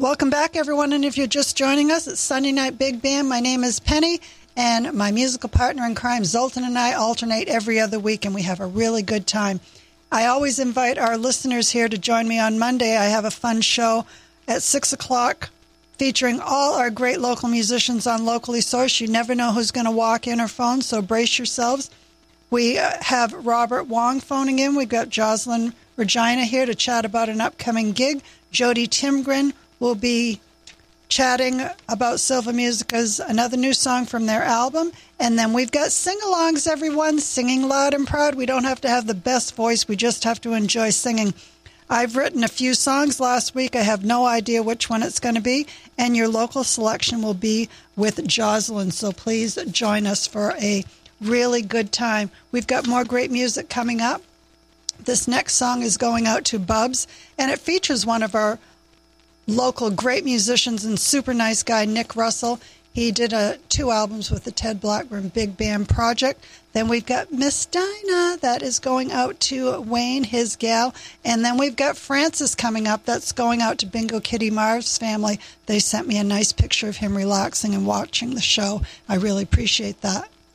Welcome back, everyone, and if you're just joining us, it's Sunday Night Big Band. My name is Penny, and my musical partner in crime, Zoltan, and I alternate every other week, and we have a really good time. I always invite our listeners here to join me on Monday. I have a fun show at 6 o'clock featuring all our great local musicians on Locally Sourced. You never know who's going to walk in or phone, so brace yourselves. We have Robert Wong phoning in. We've got Jocelyn Regina here to chat about an upcoming gig. Jody Timgren will be chatting about Silva Musica's another new song from their album. And then we've got sing-alongs, everyone, singing loud and proud. We don't have to have the best voice. We just have to enjoy singing. I've written a few songs last week. I have no idea which one it's going to be. And your local selection will be with Jocelyn. So please join us for a really good time. We've got more great music coming up. This next song is going out to Bubs, and it features one of our local great musicians and super nice guy, Nick Russell. He did 2 albums with the Ted Blackburn Big Band Project. Then we've got Miss Dinah, that is going out to Wayne, his gal. And then we've got Francis coming up. That's going out to Bingo Kitty Marv's family. They sent me a nice picture of him relaxing and watching the show. I really appreciate that.